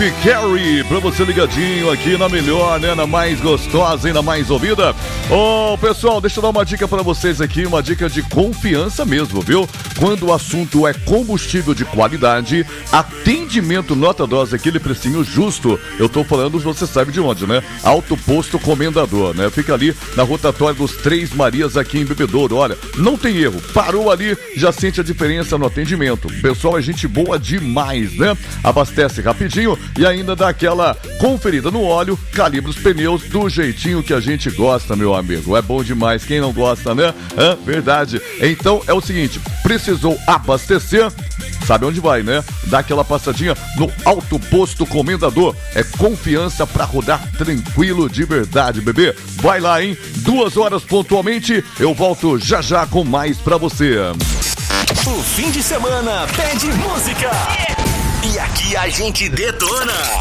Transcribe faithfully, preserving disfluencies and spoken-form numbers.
Carrie, pra você ligadinho aqui na melhor, né, na mais gostosa e na mais ouvida. Ô, oh, pessoal, deixa eu dar uma dica pra vocês aqui, uma dica de confiança mesmo, viu? Quando o assunto é combustível de qualidade, atendimento nota dose, aquele precinho justo, eu tô falando, você sabe de onde, né? Alto Posto Comendador, né? Fica ali na rotatória dos Três Marias aqui em Bebedouro. Olha, não tem erro, parou ali, já sente a diferença no atendimento. Pessoal, é gente boa demais, né? Abastece rapidinho e ainda dá aquela conferida no óleo, calibra os pneus do jeitinho que a gente gosta, meu amigo. É bom demais, quem não gosta, né? É verdade. Então é o seguinte, precisou abastecer, sabe onde vai, né? Dá aquela passadinha no Alto Posto Comendador. É confiança pra rodar tranquilo de verdade, bebê. Vai lá, hein? Duas horas pontualmente, eu volto já já com mais pra você. O fim de semana pede música. E aqui a gente detona.